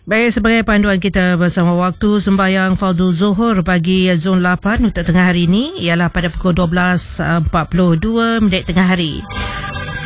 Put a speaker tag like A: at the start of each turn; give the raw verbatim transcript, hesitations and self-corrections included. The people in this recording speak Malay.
A: Baik, sebagai panduan kita bersama waktu sembahyang Fardhu Zuhur bagi Zon lapan untuk tengah hari ini ialah pada pukul dua belas empat puluh dua minit tengah hari.